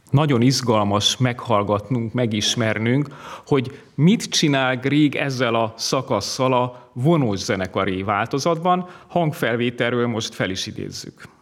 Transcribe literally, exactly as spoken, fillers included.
Nagyon izgalmas meghallgatnunk, megismernünk, hogy mit csinál Grieg ezzel a szakasszal a vonós zenekari változatban. Hangfelvételről most fel is idézzük.